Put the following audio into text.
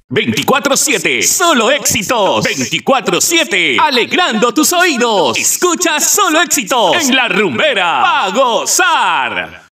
24/7, solo éxitos. 24/7, alegrando tus oídos. Escucha solo éxitos en La Rumbera. ¡A gozar!